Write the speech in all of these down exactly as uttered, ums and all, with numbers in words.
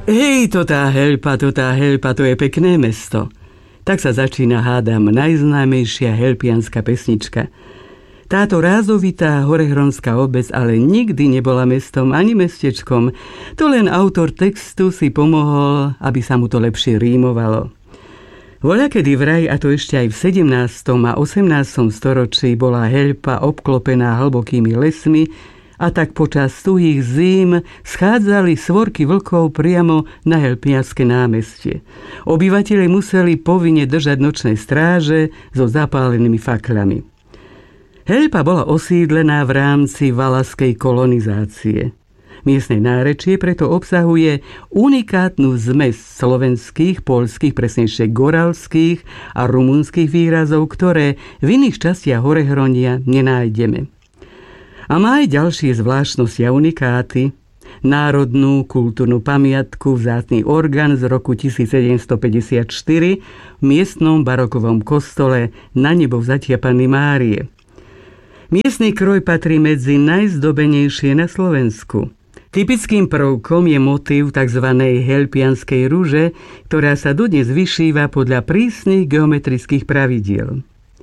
Hej, to tá Helpa, to tá Helpa, to je pekné mesto. Tak sa začína, hádam, najznámejšia helpianská pesnička. Táto rázovitá horehronská obec ale nikdy nebola mestom ani mestečkom. To len autor textu si pomohol, aby sa mu to lepšie rímovalo. Voľakedy vraj, a to ešte aj v sedemnástom a osemnástom storočí, bola Helpa obklopená hlbokými lesmi, a tak počas tuhých zím schádzali svorky vlkov priamo na Helpianske námestie. Obyvatelia museli povinne držať nočné stráže so zapálenými faklami. Helpa bola osídlená v rámci valaskej kolonizácie. Miestne nárečie preto obsahuje unikátnu zmes slovenských, poľských, presnejšie goralských a rumunských výrazov, ktoré v iných častiach Horehronia nenájdeme. A má aj ďalšie zvláštnosti a unikáty. Národnú kultúrnu pamiatku, vzácny orgán z roku tisícsedemstopäťdesiatštyri v miestnom barokovom kostole Na nebovzatia Panny Márie. Miestny kroj patrí medzi najzdobenejšie na Slovensku. Typickým prvkom je motív tzv. Helpianskej ruže, ktorá sa dodnes vyšíva podľa prísnych geometrických pravidiel.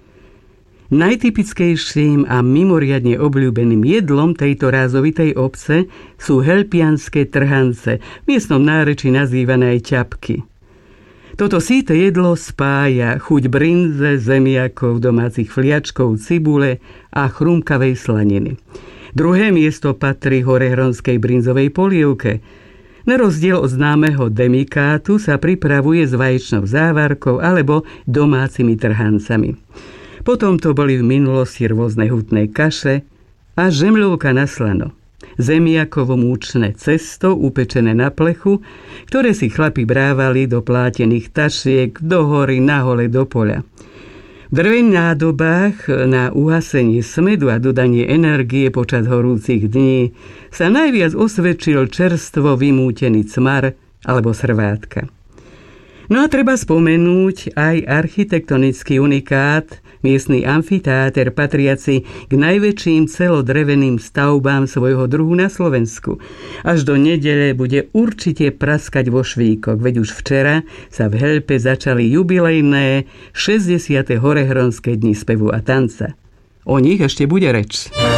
Najtypickejším a mimoriadne obľúbeným jedlom tejto rázovitej obce sú helpianske trhance, v miestnom nárečí nazývané aj ťapky. Toto síte jedlo spája chuť brinze, zemiakov, domácich fliačkov, cibule a chrumkavej slaniny. Druhé miesto patrí horehronskej brinzovej polievke. Na rozdiel od známeho demikátu sa pripravuje s vaječnou závarkou alebo domácimi trhancami. Potom to boli v minulosti rôzne hutné kaše a žemľovka na slano. Zemiakovo múčne cesto upečené na plechu, ktoré si chlapi brávali do plátených tašiek, do hory, nahole do poľa. V drevených nádobách na uhasenie smedu a dodanie energie počas horúcich dní sa najviac osvedčil čerstvo vymútený cmar alebo srvátka. No a treba spomenúť aj architektonický unikát, miestny amfiteáter patriaci k najväčším celodreveným stavbám svojho druhu na Slovensku. Až do nedele bude určite praskať vo švíkoch, veď už včera sa v Helpe začali jubilejné šesťdesiate horehronské dni spevu a tanca. O nich ešte bude reč.